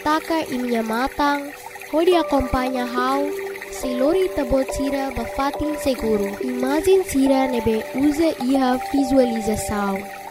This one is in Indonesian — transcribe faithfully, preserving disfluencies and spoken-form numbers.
taka iminya matang, hodi acompanha hau, Selori tabot sira bafatin seguro. Imagem sira nebe usa iha visualização.